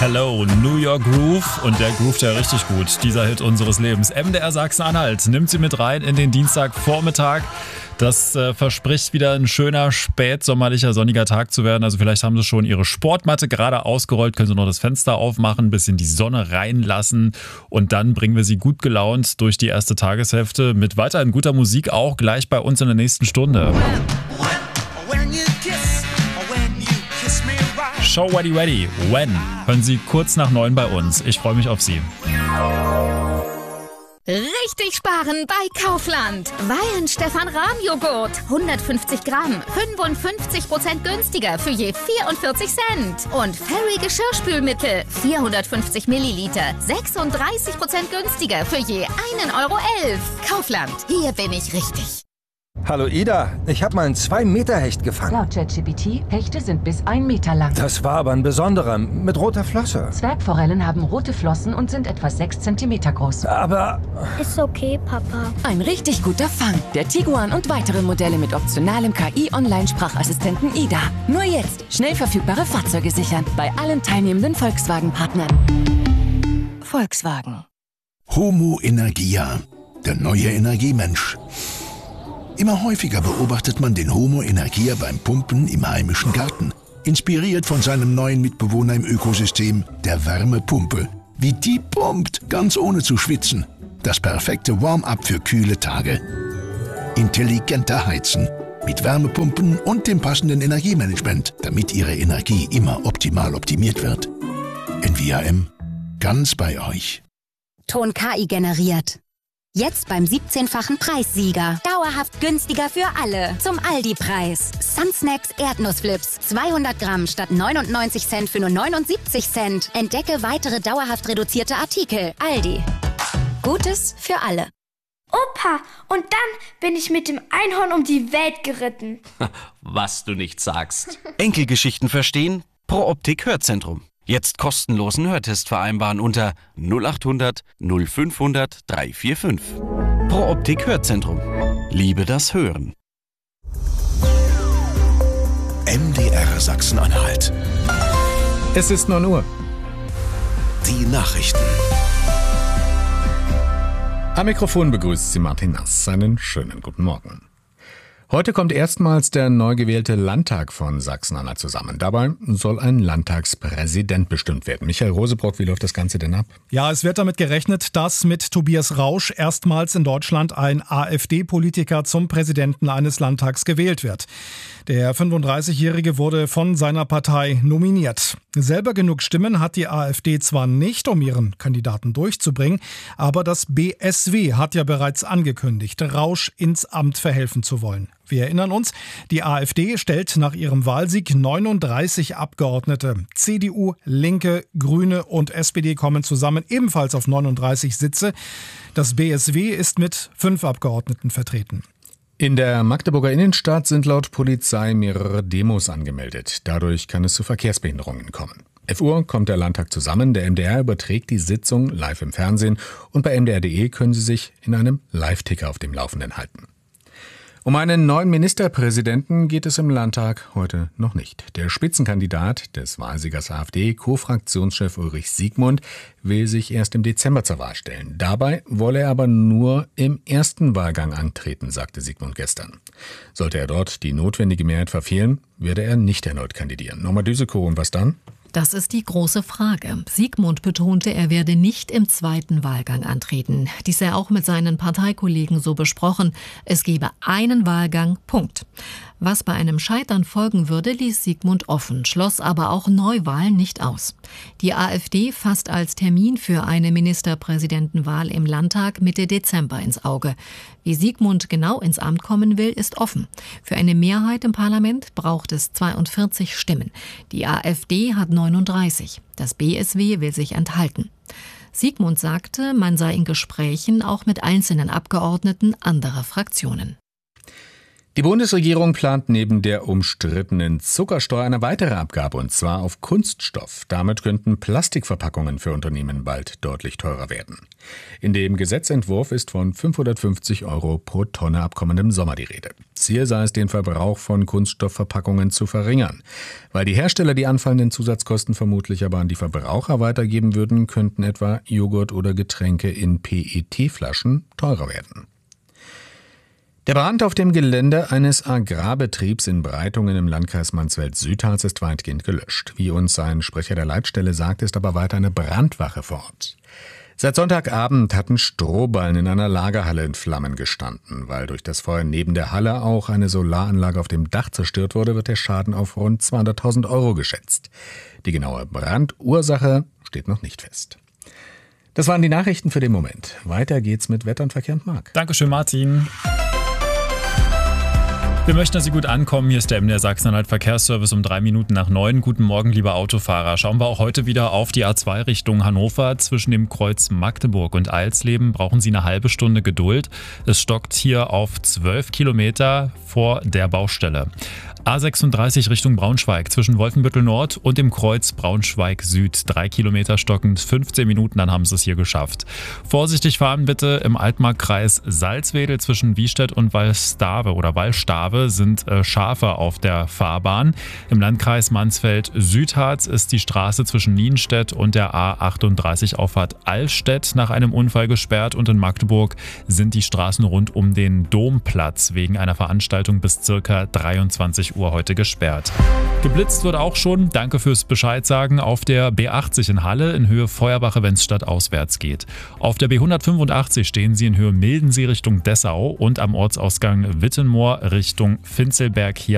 Hello, New York Groove, und der groovt ja richtig gut, dieser Hit unseres Lebens. MDR Sachsen-Anhalt nimmt sie mit rein in den Dienstagvormittag. Das verspricht wieder ein schöner, spätsommerlicher, sonniger Tag zu werden. Also vielleicht haben Sie schon Ihre Sportmatte gerade ausgerollt, können Sie noch das Fenster aufmachen, ein bisschen die Sonne reinlassen und dann bringen wir Sie gut gelaunt durch die erste Tageshälfte mit weiterhin guter Musik, auch gleich bei uns in der nächsten Stunde. Show Ready, When, hören Sie kurz nach 9 bei uns. Ich freue mich auf Sie. Richtig sparen bei Kaufland. Weihenstephan-Rahm-Joghurt. 150 Gramm, 55% günstiger für je 44 Cent. Und Fairy Geschirrspülmittel, 450 Milliliter, 36% günstiger für je 1,11 Euro. Kaufland, hier bin ich richtig. Hallo Ida, ich habe mal einen 2-Meter-Hecht gefangen. Laut ChatGPT, Hechte sind bis 1 Meter lang. Das war aber ein besonderer, mit roter Flosse. Zwergforellen haben rote Flossen und sind etwa 6 Zentimeter groß. Aber... Ist okay, Papa. Ein richtig guter Fang. Der Tiguan und weitere Modelle mit optionalem KI-Online-Sprachassistenten Ida. Nur jetzt schnell verfügbare Fahrzeuge sichern bei allen teilnehmenden Volkswagen-Partnern. Volkswagen. Homo Energia, der neue Energiemensch. Immer häufiger beobachtet man den Homo Energia beim Pumpen im heimischen Garten. Inspiriert von seinem neuen Mitbewohner im Ökosystem, der Wärmepumpe. Wie die pumpt, ganz ohne zu schwitzen. Das perfekte Warm-up für kühle Tage. Intelligenter Heizen. Mit Wärmepumpen und dem passenden Energiemanagement, damit Ihre Energie immer optimal optimiert wird. NVAM, ganz bei euch. Ton KI generiert. Jetzt beim 17-fachen Preissieger. Dauerhaft günstiger für alle. Zum Aldi-Preis. Sunsnacks Erdnussflips. 200 Gramm statt 99 Cent für nur 79 Cent. Entdecke weitere dauerhaft reduzierte Artikel. Aldi. Gutes für alle. Opa, und dann bin ich mit dem Einhorn um die Welt geritten. Was du nicht sagst. Enkelgeschichten verstehen? Pro Optik Hörzentrum. Jetzt kostenlosen Hörtest vereinbaren unter 0800 0500 345. Pro Optik Hörzentrum. Liebe das Hören. MDR Sachsen-Anhalt. Es ist 9 Uhr. Die Nachrichten. Am Mikrofon begrüßt Sie Martin Nass. Einen schönen guten Morgen. Heute kommt erstmals der neu gewählte Landtag von Sachsen-Anhalt zusammen. Dabei soll ein Landtagspräsident bestimmt werden. Michael Rosebrock, wie läuft das Ganze denn ab? Ja, es wird damit gerechnet, dass mit Tobias Rausch erstmals in Deutschland ein AfD-Politiker zum Präsidenten eines Landtags gewählt wird. Der 35-Jährige wurde von seiner Partei nominiert. Selber genug Stimmen hat die AfD zwar nicht, um ihren Kandidaten durchzubringen, aber das BSW hat ja bereits angekündigt, Rausch ins Amt verhelfen zu wollen. Wir erinnern uns, die AfD stellt nach ihrem Wahlsieg 39 Abgeordnete. CDU, Linke, Grüne und SPD kommen zusammen ebenfalls auf 39 Sitze. Das BSW ist mit 5 Abgeordneten vertreten. In der Magdeburger Innenstadt sind laut Polizei mehrere Demos angemeldet. Dadurch kann es zu Verkehrsbehinderungen kommen. 11 Uhr kommt der Landtag zusammen. Der MDR überträgt die Sitzung live im Fernsehen. Und bei mdr.de können Sie sich in einem Live-Ticker auf dem Laufenden halten. Um einen neuen Ministerpräsidenten geht es im Landtag heute noch nicht. Der Spitzenkandidat des Wahlsiegers AfD, Co-Fraktionschef Ulrich Siegmund, will sich erst im Dezember zur Wahl stellen. Dabei wolle er aber nur im ersten Wahlgang antreten, sagte Siegmund gestern. Sollte er dort die notwendige Mehrheit verfehlen, werde er nicht erneut kandidieren. Norma Düsekow, und was dann? Das ist die große Frage. Siegmund betonte, er werde nicht im zweiten Wahlgang antreten. Dies sei auch mit seinen Parteikollegen so besprochen. Es gebe einen Wahlgang, Punkt. Was bei einem Scheitern folgen würde, ließ Siegmund offen, schloss aber auch Neuwahlen nicht aus. Die AfD fasst als Termin für eine Ministerpräsidentenwahl im Landtag Mitte Dezember ins Auge. Wie Siegmund genau ins Amt kommen will, ist offen. Für eine Mehrheit im Parlament braucht es 42 Stimmen. Die AfD hat 39. Das BSW will sich enthalten. Siegmund sagte, man sei in Gesprächen auch mit einzelnen Abgeordneten anderer Fraktionen. Die Bundesregierung plant neben der umstrittenen Zuckersteuer eine weitere Abgabe, und zwar auf Kunststoff. Damit könnten Plastikverpackungen für Unternehmen bald deutlich teurer werden. In dem Gesetzentwurf ist von 550 € pro Tonne ab kommendem Sommer die Rede. Ziel sei es, den Verbrauch von Kunststoffverpackungen zu verringern. Weil die Hersteller die anfallenden Zusatzkosten vermutlich aber an die Verbraucher weitergeben würden, könnten etwa Joghurt oder Getränke in PET-Flaschen teurer werden. Der Brand auf dem Gelände eines Agrarbetriebs in Breitungen im Landkreis Mansfeld-Südharz ist weitgehend gelöscht. Wie uns ein Sprecher der Leitstelle sagt, ist aber weiter eine Brandwache vor Ort. Seit Sonntagabend hatten Strohballen in einer Lagerhalle in Flammen gestanden. Weil durch das Feuer neben der Halle auch eine Solaranlage auf dem Dach zerstört wurde, wird der Schaden auf rund 200.000 € geschätzt. Die genaue Brandursache steht noch nicht fest. Das waren die Nachrichten für den Moment. Weiter geht's mit Wetter und Verkehr und Marc. Dankeschön, Martin. Wir möchten, dass Sie gut ankommen. Hier ist der MDR Sachsen-Anhalt Verkehrsservice um 8:03. Guten Morgen, liebe Autofahrer. Schauen wir auch heute wieder auf die A2 Richtung Hannover. Zwischen dem Kreuz Magdeburg und Eilsleben brauchen Sie eine halbe Stunde Geduld. Es stockt hier auf 12 Kilometer vor der Baustelle. A36 Richtung Braunschweig zwischen Wolfenbüttel Nord und dem Kreuz Braunschweig Süd. 3 Kilometer stockend, 15 Minuten, dann haben Sie es hier geschafft. Vorsichtig fahren bitte im Altmarkkreis Salzwedel zwischen Wiestädt und Wallstave sind Schafe auf der Fahrbahn. Im Landkreis Mansfeld-Südharz ist die Straße zwischen Nienstedt und der A38 Auffahrt Allstedt nach einem Unfall gesperrt, und in Magdeburg sind die Straßen rund um den Domplatz wegen einer Veranstaltung bis ca. 23 Uhr heute gesperrt. Geblitzt wird auch schon, danke fürs Bescheid sagen, auf der B80 in Halle in Höhe Feuerbache, wenn es stadtauswärts geht. Auf der B185 stehen Sie in Höhe Mildensee Richtung Dessau und am Ortsausgang Wittenmoor Richtung Finzelberg hier